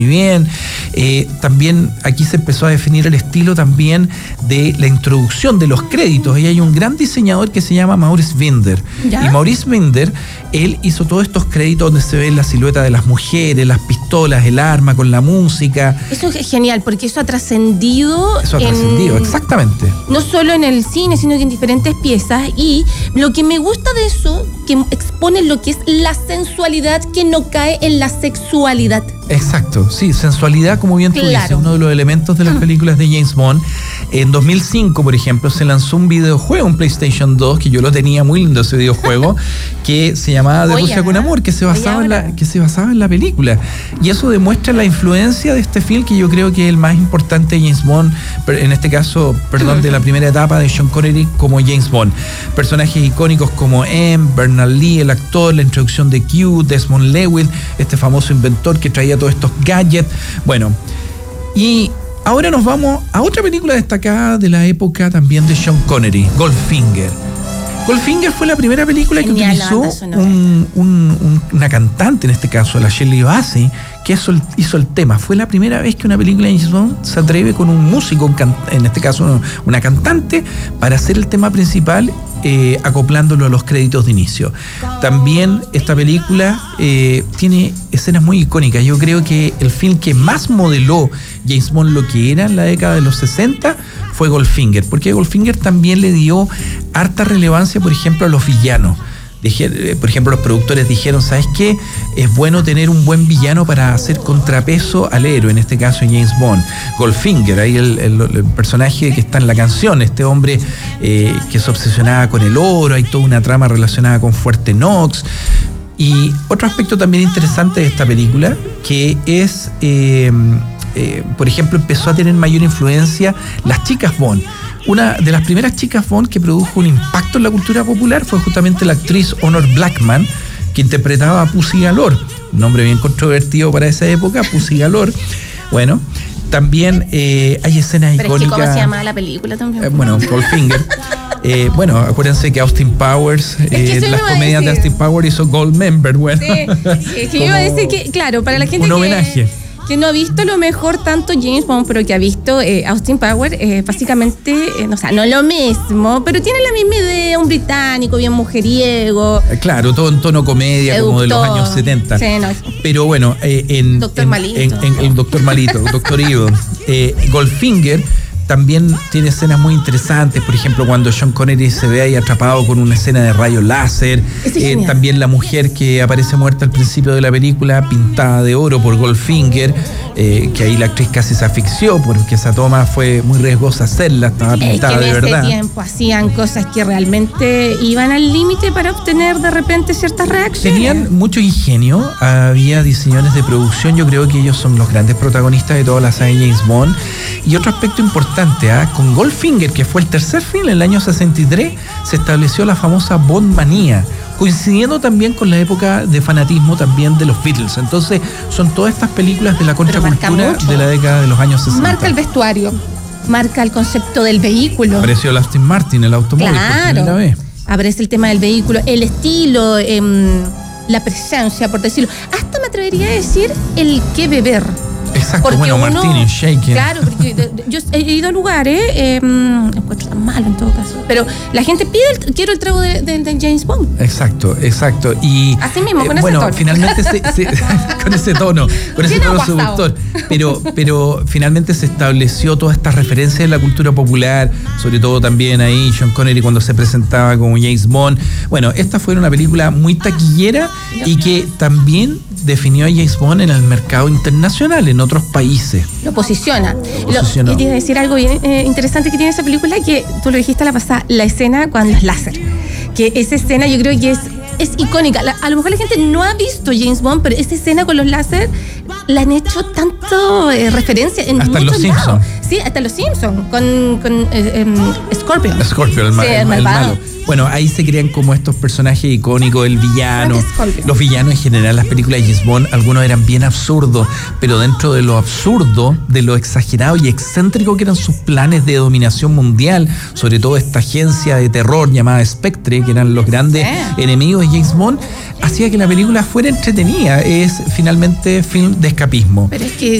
bien. También aquí se empezó a definir el estilo también de la introducción de los créditos. Y hay un gran diseñador que se llama Maurice Binder. ¿Ya? Y Maurice Binder, él hizo todos estos créditos donde se ve la silueta de las mujeres, las pistolas, el arma con la música. Eso es genial, porque eso ha trascendido. Exactamente. No solo en el cine, sino que en diferentes piezas. Y lo que me gusta de eso, que expone lo que es la sensualidad que no cae en la sexualidad. Exacto, sí, sensualidad, como bien tú dices, uno de los elementos de las películas de James Bond. En 2005, por ejemplo, se lanzó un videojuego en PlayStation 2, que yo lo tenía muy lindo ese videojuego, que se llamaba De Rusia con Amor, que se basaba en la película. Y eso demuestra la influencia de este film, que yo creo que es el más importante de James Bond, en este caso, de la primera etapa de Sean Connery como James Bond. Personajes icónicos como M, Bernard Lee, el actor, la introducción de Q, Desmond Llewellyn, este famoso inventor que traía todos estos gadgets. Bueno, y ahora nos vamos a otra película destacada de la época también de Sean Connery, Goldfinger. Goldfinger fue la primera película que utilizó una cantante, en este caso, la Shirley Bassey, que hizo el tema. Fue la primera vez que una película de James Bond se atreve con un músico, en este caso una cantante, para hacer el tema principal, acoplándolo a los créditos de inicio. También esta película tiene escenas muy icónicas. Yo creo que el film que más modeló James Bond lo que era en la década de los 60 fue Goldfinger, porque Goldfinger también le dio harta relevancia, por ejemplo, a los villanos. Por ejemplo, los productores dijeron, ¿sabes qué? Es bueno tener un buen villano para hacer contrapeso al héroe, en este caso James Bond. Goldfinger, ahí el personaje que está en la canción, este hombre que se obsesionaba con el oro, hay toda una trama relacionada con Fuerte Knox. Y otro aspecto también interesante de esta película, que es, por ejemplo, empezó a tener mayor influencia las chicas Bond. Una de las primeras chicas Bond que produjo un impacto en la cultura popular fue justamente la actriz Honor Blackman, que interpretaba a Pussy Galore, un nombre bien controvertido para esa época, Pussy Galore. Bueno, también hay escenas icónicas. Pero ¿cómo se llama la película también? Goldfinger. Bueno, acuérdense que Austin Powers, las comedias de Austin Powers hizo Goldmember. Bueno, sí, que iba a decir que, claro, para la gente un homenaje. Que no ha visto lo mejor tanto James Bond, pero que ha visto Austin Powers, básicamente, no lo mismo, pero tiene la misma idea, un británico bien mujeriego. Claro, todo en tono comedia, eductor, como de los años 70. Sí, no. Pero bueno, el Doctor Malito, Doctor Evil, Goldfinger también tiene escenas muy interesantes, por ejemplo, cuando Sean Connery se ve ahí atrapado con una escena de rayo láser, también la mujer que aparece muerta al principio de la película, pintada de oro por Goldfinger, que ahí la actriz casi se asfixió porque esa toma fue muy riesgosa hacerla, estaba pintada de verdad. En ese tiempo hacían cosas que realmente iban al límite para obtener de repente ciertas reacciones. Tenían mucho ingenio, había diseñadores de producción, yo creo que ellos son los grandes protagonistas de toda la saga de James Bond. Y otro aspecto importante, con Goldfinger, que fue el tercer film, en el año 63, se estableció la famosa Bond manía, coincidiendo también con la época de fanatismo también de los Beatles. Entonces, son todas estas películas de la contracultura de la década de los años 60. Marca el vestuario, marca el concepto del vehículo. Apareció el Aston Martin, el automóvil, por primera vez. Aparece el tema del vehículo, el estilo, la presencia, por decirlo. Hasta me atrevería a decir el qué beber. Exacto, porque bueno, Martini, Shaken. Claro, porque yo he ido a lugares, encuentro tan malo en todo caso, pero la gente pide, quiero el trago de James Bond. Exacto. Y así mismo, con ese tono. Finalmente con ese tono seductor. Pero finalmente se estableció toda esta referencia en la cultura popular, sobre todo también ahí Sean Connery cuando se presentaba como James Bond. Bueno, esta fue una película muy taquillera y que también definió a James Bond en el mercado internacional, en otros países. Lo posiciona. Y te iba a decir algo bien interesante que tiene esa película, que tú lo dijiste a la pasada, la escena con los láser. Que esa escena yo creo que es icónica. A lo mejor la gente no ha visto James Bond, pero esa escena con los láser la han hecho tanto referencia en hasta muchos los Simpsons. Sí, hasta los Simpsons, con Scorpion. Scorpion, el malo. Bueno, ahí se crean como estos personajes icónicos, el villano, los villanos en general, las películas de James Bond, algunos eran bien absurdos, pero dentro de lo absurdo, de lo exagerado y excéntrico que eran sus planes de dominación mundial, sobre todo esta agencia de terror llamada Spectre, que eran los grandes enemigos de James Bond, hacía que la película fuera entretenida. Es finalmente film de escapismo. Pero es que